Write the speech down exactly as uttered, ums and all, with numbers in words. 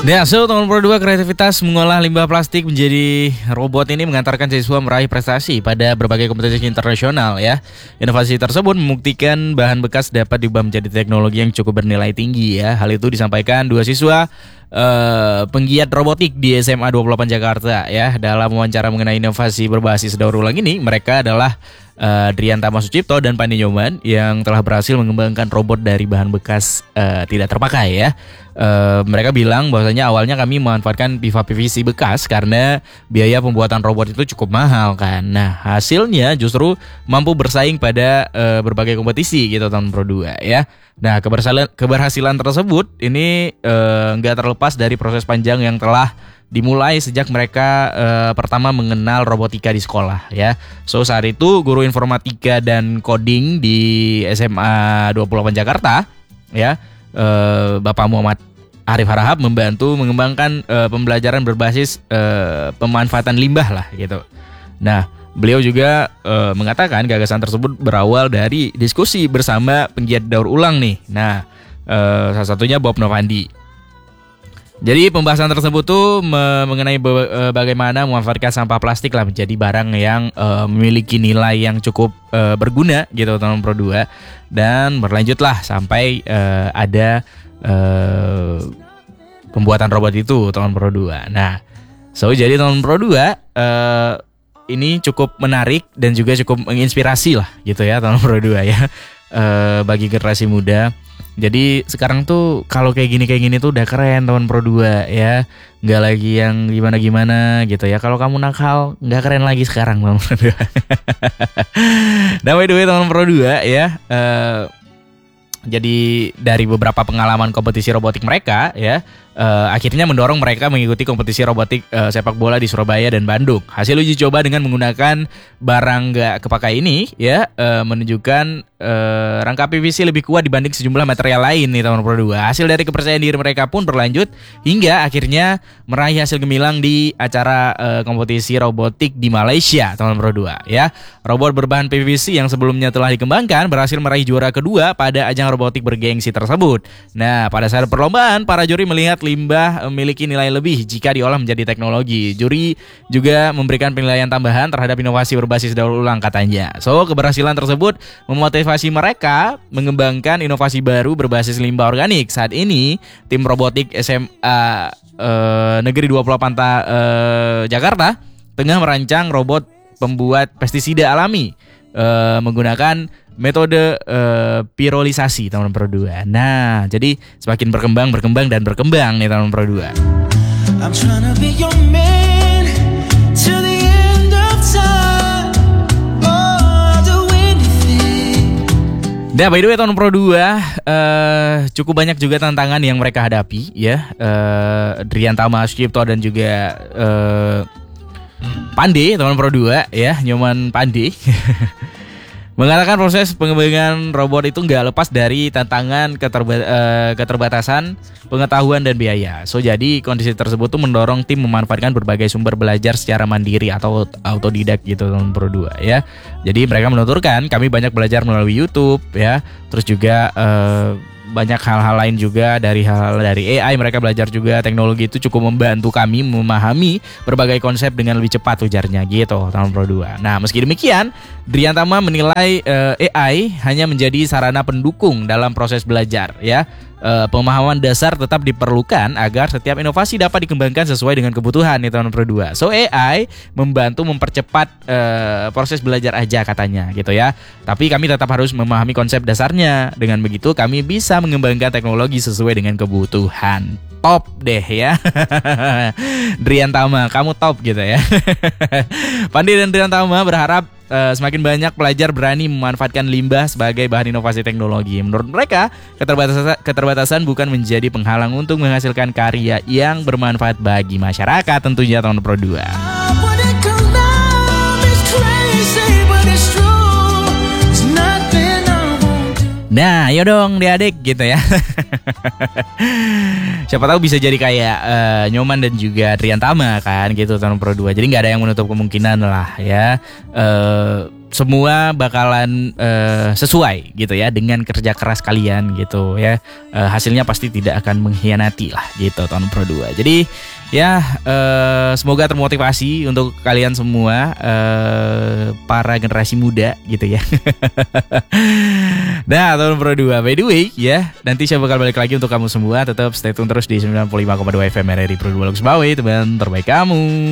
Nah, so tahun Pro dua kreativitas mengolah limbah plastik menjadi robot ini mengantarkan siswa meraih prestasi pada berbagai kompetisi internasional ya. Inovasi tersebut membuktikan bahan bekas dapat diubah menjadi teknologi yang cukup bernilai tinggi ya. Hal itu disampaikan dua siswa Uh, penggiat robotik di S M A dua puluh delapan Jakarta ya. Dalam wawancara mengenai inovasi berbasis daur ulang ini, mereka adalah uh, Drian Tama Sucipto dan Pandi Nyoman yang telah berhasil mengembangkan robot dari bahan bekas uh, tidak terpakai ya. Uh, mereka bilang bahwasanya awalnya kami memanfaatkan pipa P V C bekas karena biaya pembuatan robot itu cukup mahal kan. Nah, hasilnya justru mampu bersaing pada uh, berbagai kompetisi gitu tahun Pro dua ya. Nah, keberhasilan, keberhasilan tersebut ini nggak uh, terlepas dari proses panjang yang telah dimulai sejak mereka uh, pertama mengenal robotika di sekolah ya. So saat itu guru informatika dan coding di S M A dua puluh delapan Jakarta ya, uh, Bapak Muhammad Arif Harahap membantu mengembangkan uh, pembelajaran berbasis uh, pemanfaatan limbah lah gitu. Nah, beliau juga uh, mengatakan gagasan tersebut berawal dari diskusi bersama penggiat daur ulang nih. Nah, uh, salah satunya Bob Novandi. Jadi pembahasan tersebut tuh me- mengenai be- uh, bagaimana memanfaatkan sampah plastik lah menjadi barang yang uh, memiliki nilai yang cukup uh, berguna gitu tahun Pro dua. Dan berlanjutlah sampai uh, ada uh, pembuatan robot itu tahun Pro dua. Nah, so jadi tahun Pro dua uh, ini cukup menarik dan juga cukup menginspirasi lah gitu ya tahun Pro dua ya uh, bagi generasi muda. Jadi sekarang tuh kalau kayak gini kayak gini tuh udah keren tahun Pro dua ya. Nggak lagi yang gimana-gimana gitu ya. Kalau kamu nakal nggak keren lagi sekarang tahun Pro dua. Nah, by the way tahun Pro dua ya uh, jadi dari beberapa pengalaman kompetisi robotik mereka ya, uh, akhirnya mendorong mereka mengikuti kompetisi robotik uh, sepak bola di Surabaya dan Bandung. Hasil uji coba dengan menggunakan barang nggak kepakai ini ya uh, menunjukkan uh, rangka P V C lebih kuat dibanding sejumlah material lain nih tahun Pro dua. Hasil dari kepercayaan diri mereka pun berlanjut hingga akhirnya meraih hasil gemilang di acara uh, kompetisi robotik di Malaysia tahun Pro dua ya. Robot berbahan P V C yang sebelumnya telah dikembangkan berhasil meraih juara kedua pada ajang robotik bergengsi tersebut. Nah, pada saat perlombaan, para juri melihat limbah memiliki nilai lebih jika diolah menjadi teknologi. Juri juga memberikan penilaian tambahan terhadap inovasi berbasis daur ulang katanya. So, keberhasilan tersebut memotivasi mereka mengembangkan inovasi baru berbasis limbah organik. Saat ini, tim robotik S M A eh, Negeri dua puluh delapan Ta, eh, Jakarta tengah merancang robot pembuat pestisida alami eh, menggunakan metode uh, pirolisasi tahun Pro dua. Nah, jadi semakin berkembang, berkembang dan berkembang nih tahun Pro dua. Nah, by the way tahun Pro dua uh, cukup banyak juga tantangan yang mereka hadapi ya. Uh, Drian Tama Sucipto dan juga uh, Pandi tahun Pro dua ya, Nyoman Pandi. Mengatakan proses pengembangan robot itu nggak lepas dari tantangan keterba- uh, keterbatasan pengetahuan dan biaya. So jadi kondisi tersebut tuh mendorong tim memanfaatkan berbagai sumber belajar secara mandiri atau autodidak gitu tahun Pro dua ya. Jadi mereka menuturkan kami banyak belajar melalui YouTube ya. Terus juga uh, banyak hal-hal lain juga dari hal dari A I mereka belajar juga. Teknologi itu cukup membantu kami memahami berbagai konsep dengan lebih cepat ujarnya gitu tahun Pro dua. Nah, meski demikian Drian Tama menilai uh, A I hanya menjadi sarana pendukung dalam proses belajar ya. Uh, pemahaman dasar tetap diperlukan agar setiap inovasi dapat dikembangkan sesuai dengan kebutuhan nih tahun Pro dua. So A I membantu mempercepat uh, proses belajar aja katanya gitu ya. Tapi kami tetap harus memahami konsep dasarnya. Dengan begitu kami bisa mengembangkan teknologi sesuai dengan kebutuhan. Top deh ya. Drian Tama, kamu top gitu ya. Pandi dan Drian Tama berharap uh, semakin banyak pelajar berani memanfaatkan limbah sebagai bahan inovasi teknologi. Menurut mereka, keterbatasan, keterbatasan bukan menjadi penghalang untuk menghasilkan karya yang bermanfaat bagi masyarakat tentunya tahun Pro dua. Nah, ayo dong adik gitu ya. Siapa tahu bisa jadi kayak uh, Nyoman dan juga Drian Tama kan gitu tahun Pro dua. Jadi nggak ada yang menutup kemungkinan lah ya. Uh, semua bakalan uh, sesuai gitu ya dengan kerja keras kalian gitu ya. Uh, hasilnya pasti tidak akan mengkhianati lah gitu tahun Pro dua. Jadi ya uh, semoga termotivasi untuk kalian semua uh, para generasi muda gitu ya. Nah, tahun Pro dua by the way ya, nanti saya bakal balik lagi untuk kamu semua. Tetap stay tune terus di sembilan puluh lima koma dua F M R R I Pro dua Lokus Bawe, teman terbaik kamu.